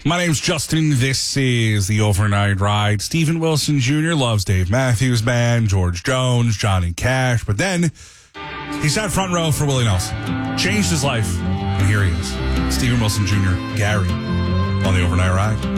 My name's Justin. This is the Overnight Ride. Stephen Wilson Jr. loves Dave Matthews Band, George Jones, Johnny Cash, but then he sat front row for Willie Nelson. Changed his life, and here he is. Stephen Wilson Jr., Gary, on the Overnight Ride.